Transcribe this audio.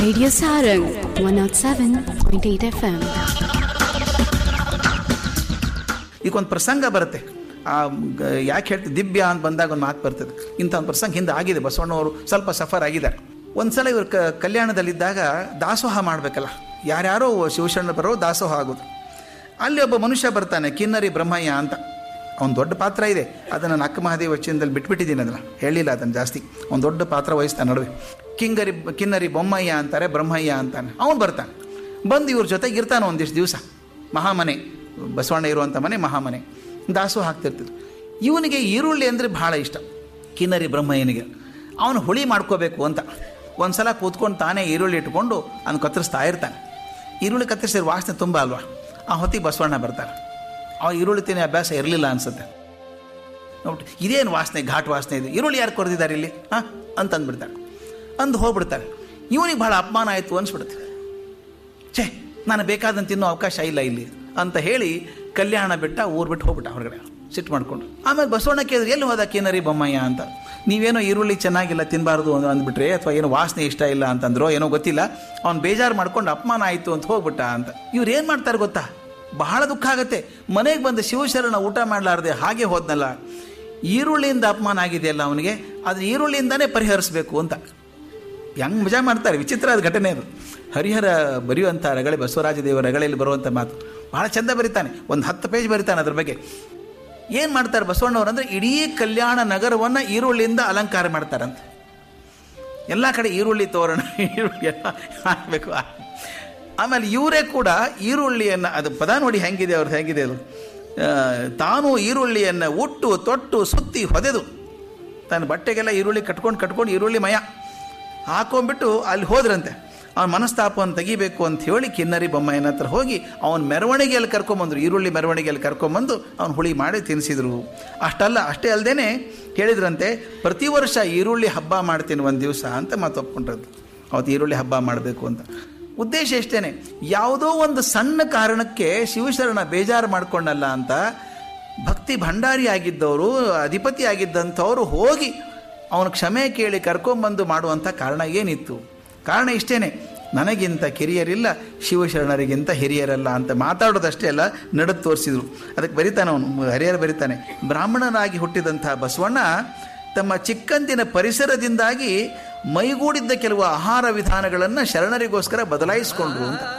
Radio Sarang 107.8 FM. ಈಗೊಂದು ಪ್ರಸಂಗ ಬರುತ್ತೆ. ಯಾಕೆ ಹೇಳ್ತೀವಿ ದಿವ್ಯ ಅಂತ ಬಂದಾಗ ಒಂದು ಮಾತು ಬರ್ತದೆ. ಇಂಥ ಒಂದು ಪ್ರಸಂಗ ಹಿಂದೆ ಆಗಿದೆ. ಬಸವಣ್ಣವರು ಸ್ವಲ್ಪ ಸಫರ್ ಆಗಿದ್ದಾರೆ. ಒಂದು ಸಲ ಇವರು ಕಲ್ಯಾಣದಲ್ಲಿದ್ದಾಗ ದಾಸೋಹ ಮಾಡಬೇಕಲ್ಲ, ಯಾರ್ಯಾರೋ ಶಿವಶರಣ ಬರೋ ದಾಸೋಹ ಆಗೋದು. ಅಲ್ಲಿ ಒಬ್ಬ ಮನುಷ್ಯ ಬರ್ತಾನೆ, ಕಿನ್ನರಿ ಬ್ರಹ್ಮಯ್ಯ ಅಂತ. ಅವ್ನು ದೊಡ್ಡ ಪಾತ್ರ ಇದೆ, ಅದನ್ನು ನಾನು ಅಕ್ಕ ಮಹಾದೇವ ವಚನದಲ್ಲಿ ಬಿಟ್ಬಿಟ್ಟಿದ್ದೀನಿ, ಅದನ್ನು ಹೇಳಿಲ್ಲ ಅದನ್ನು ಜಾಸ್ತಿ. ಅವ್ನು ದೊಡ್ಡ ಪಾತ್ರ ವಹಿಸ್ತಾನೆ ನಡುವೆ. ಕಿನ್ನರಿ ಬೊಮ್ಮಯ್ಯ ಅಂತಾರೆ, ಬ್ರಹ್ಮಯ್ಯ ಅಂತಾನೆ. ಅವನು ಬರ್ತಾನೆ, ಬಂದು ಇವ್ರ ಜೊತೆಗೆ ಇರ್ತಾನೆ ಒಂದಿಷ್ಟು ದಿವಸ. ಮಹಾಮನೆ, ಬಸವಣ್ಣ ಇರುವಂಥ ಮನೆ ಮಹಾಮನೆ, ದಾಸೋಹ ಹಾಕ್ತಿರ್ತಿದ್ರು. ಇವನಿಗೆ ಈರುಳ್ಳಿ ಅಂದರೆ ಭಾಳ ಇಷ್ಟ, ಕಿನ್ನರಿ ಬ್ರಹ್ಮಯ್ಯನಿಗೆ. ಅವನು ಹುಳಿ ಮಾಡ್ಕೋಬೇಕು ಅಂತ ಒಂದು ಸಲ ಕೂತ್ಕೊಂಡು ತಾನೇ ಈರುಳ್ಳಿ ಇಟ್ಕೊಂಡು ಅವನು ಕತ್ತರಿಸ್ತಾ ಇರ್ತಾನೆ. ಈರುಳ್ಳಿ ಕತ್ತರಿಸಿದ ವಾಸನೆ ತುಂಬ ಅಲ್ವಾ. ಆ ಹೊತ್ತಿಗೆ ಬಸವಣ್ಣ ಬರ್ತಾರೆ. ಆ ಈರುಳ್ಳಿ ತಿನ್ನೋ ಅಭ್ಯಾಸ ಇರಲಿಲ್ಲ ಅನಿಸುತ್ತೆ. ನೋಡ್ಬಿಟ್ಟು ಇದೇನು ವಾಸನೆ, ಘಾಟ್ ವಾಸನೆ ಇದೆ, ಈರುಳ್ಳಿ ಯಾರು ಕೊರೆದಿದ್ದಾರೆ ಇಲ್ಲಿ ಅಂತಂದ್ಬಿಡ್ತಾರೆ. ಅಂದು ಹೋಗ್ಬಿಡ್ತಾರೆ. ಇವನಿಗೆ ಭಾಳ ಅಪಮಾನ ಆಯಿತು ಅನಿಸ್ಬಿಡುತ್ತೆ. ಛೇ, ನಾನು ಬೇಕಾದಂತ ತಿನ್ನೋ ಅವಕಾಶ ಇಲ್ಲ ಇಲ್ಲಿ ಅಂತ ಹೇಳಿ ಕಲ್ಯಾಣ ಬಿಟ್ಟ, ಊರು ಬಿಟ್ಟು ಹೋಗ್ಬಿಟ್ಟ ಹೊರಗಡೆ, ಸಿಟ್ಟು ಮಾಡ್ಕೊಂಡು. ಆಮೇಲೆ ಬಸವಣ್ಣ ಕೇಳಿದ್ರೆ ಎಲ್ಲಿ ಹೋದ ಕಿನ್ನರಿ ಬೊಮ್ಮಯ್ಯ ಅಂತ. ನೀವೇನೋ ಈರುಳ್ಳಿ ಚೆನ್ನಾಗಿಲ್ಲ ತಿನ್ನಬಾರ್ದು ಅಂದ್ಬಿಟ್ರೆ, ಅಥವಾ ಏನೋ ವಾಸನೆ ಇಷ್ಟ ಇಲ್ಲ ಅಂತಂದ್ರೋ ಏನೋ ಗೊತ್ತಿಲ್ಲ, ಅವ್ನು ಬೇಜಾರು ಮಾಡ್ಕೊಂಡು ಅಪಮಾನ ಆಯಿತು ಅಂತ ಹೋಗ್ಬಿಟ್ಟ ಅಂತ. ಇವ್ರು ಏನು ಮಾಡ್ತಾರೆ ಗೊತ್ತಾ, ಬಹಳ ದುಃಖ ಆಗುತ್ತೆ. ಮನೆಗೆ ಬಂದು ಶಿವಶರಣ ಊಟ ಮಾಡಲಾರ್ದೆ ಹಾಗೆ ಹೋದ್ನಲ್ಲ, ಈರುಳ್ಳಿಯಿಂದ ಅಪಮಾನ ಆಗಿದೆಯಲ್ಲ ಅವನಿಗೆ, ಅದನ್ನ ಈರುಳ್ಳಿಯಿಂದನೇ ಪರಿಹರಿಸಬೇಕು ಅಂತ. ಹೆಂಗೆ ಮಜಾ ಮಾಡ್ತಾರೆ, ವಿಚಿತ್ರ ಆದ ಘಟನೆ ಅದು. ಹರಿಹರ ಬರೆಯುವಂಥ ರಗಳೆ, ಬಸವರಾಜ ದೇವರ ರಗಳೆಯಲ್ಲಿ ಬರುವಂಥ ಮಾತು ಭಾಳ ಚೆಂದ ಬರೀತಾನೆ. ಒಂದು 10 ಪೇಜ್ ಬರೀತಾನೆ ಅದ್ರ ಬಗ್ಗೆ. ಏನು ಮಾಡ್ತಾರೆ ಬಸವಣ್ಣವ್ರು ಅಂದರೆ, ಇಡೀ ಕಲ್ಯಾಣ ನಗರವನ್ನು ಈರುಳ್ಳಿಯಿಂದ ಅಲಂಕಾರ ಮಾಡ್ತಾರಂತೆ. ಎಲ್ಲ ಕಡೆ ಈರುಳ್ಳಿ ತೋರಣ, ಈರುಳ್ಳಿ ಎಲ್ಲ ಹಾಕಬೇಕು. ಆಮೇಲೆ ಇವರೇ ಕೂಡ ಈರುಳ್ಳಿಯನ್ನು, ಅದು ಪದ ನೋಡಿ ಹೆಂಗಿದೆ ಅವ್ರದ್ದು, ಹೇಗಿದೆ ಅದು, ತಾನು ಈರುಳ್ಳಿಯನ್ನು ಉಟ್ಟು ತೊಟ್ಟು ಸುತ್ತಿ ಹೊದೆದು ತನ್ನ ಬಟ್ಟೆಗೆಲ್ಲ ಈರುಳ್ಳಿ ಕಟ್ಕೊಂಡು ಈರುಳ್ಳಿ ಮಯ ಹಾಕೊಂಡ್ಬಿಟ್ಟು ಅಲ್ಲಿ ಹೋದ್ರಂತೆ. ಅವನ ಮನಸ್ತಾಪವನ್ನು ತೆಗಿಬೇಕು ಅಂತ ಹೇಳಿ ಕಿನ್ನರಿ ಬೊಮ್ಮಯ್ಯನ ಹತ್ರ ಹೋಗಿ ಅವನ ಮೆರವಣಿಗೆಯಲ್ಲಿ ಕರ್ಕೊಂಬಂದರು. ಈರುಳ್ಳಿ ಮೆರವಣಿಗೆಯಲ್ಲಿ ಕರ್ಕೊಂಬಂದು ಅವನು ಹುಳಿ ಮಾಡಿ ತಿನ್ನಿಸಿದ್ರು. ಅಷ್ಟೇ ಅಲ್ಲದೇನೆ ಹೇಳಿದ್ರಂತೆ, ಪ್ರತಿ ವರ್ಷ ಈರುಳ್ಳಿ ಹಬ್ಬ ಮಾಡ್ತೀನಿ ಒಂದು ದಿವಸ ಅಂತ ಮಾತು ಒಪ್ಕೊಂಡ್ರದ್ದು. ಅವತ್ತು ಈರುಳ್ಳಿ ಹಬ್ಬ ಮಾಡಬೇಕು ಅಂತ. ಉದ್ದೇಶ ಎಷ್ಟೇನೆ, ಯಾವುದೋ ಒಂದು ಸಣ್ಣ ಕಾರಣಕ್ಕೆ ಶಿವಶರಣ ಬೇಜಾರು ಮಾಡ್ಕೊಂಡಲ್ಲ ಅಂತ ಭಕ್ತಿ ಭಂಡಾರಿ ಆಗಿದ್ದವರು, ಅಧಿಪತಿ ಆಗಿದ್ದಂಥವರು ಹೋಗಿ ಅವನು ಕ್ಷಮೆ ಕೇಳಿ ಕರ್ಕೊಂಬಂದು ಮಾಡುವಂಥ ಕಾರಣ ಏನಿತ್ತು? ಕಾರಣ ಇಷ್ಟೇನೆ, ನನಗಿಂತ ಕಿರಿಯರಿಲ್ಲ, ಶಿವಶರಣರಿಗಿಂತ ಹಿರಿಯರಲ್ಲ ಅಂತ ಮಾತಾಡೋದಷ್ಟೇ ಅಲ್ಲ, ನಡೆದು ತೋರಿಸಿದ್ರು. ಅದಕ್ಕೆ ಬರಿತಾನೆ ಅವನು, ಹರಿಹರ ಬರಿತಾನೆ, ಬ್ರಾಹ್ಮಣನಾಗಿ ಹುಟ್ಟಿದಂಥ ಬಸವಣ್ಣ ತಮ್ಮ ಚಿಕ್ಕಂದಿನ ಪರಿಸರದಿಂದಾಗಿ ಮೈಗೂಡಿದ್ದ ಕೆಲವು ಆಹಾರ ವಿಧಾನಗಳನ್ನು ಶರಣರಿಗೋಸ್ಕರ ಬದಲಾಯಿಸಿಕೊಂಡ್ರು ಅಂತ.